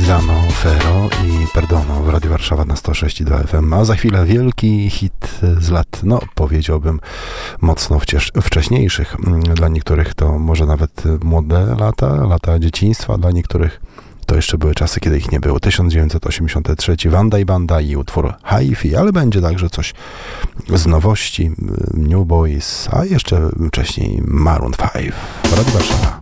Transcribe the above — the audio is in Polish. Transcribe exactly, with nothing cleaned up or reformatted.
Milano, Fero i Perdono w Radiu Warszawa na sto sześć i dwa F M, a za chwilę wielki hit z lat, no powiedziałbym mocno wciesz- wcześniejszych. Dla niektórych to może nawet młode lata, lata dzieciństwa, dla niektórych to jeszcze były czasy, kiedy ich nie było. tysiąc dziewięćset osiemdziesiąty trzeci, Wanda i Banda i utwór Hi-Fi, ale będzie także coś z nowości, New Boys, a jeszcze wcześniej Maroon pięć w Radiu Warszawa.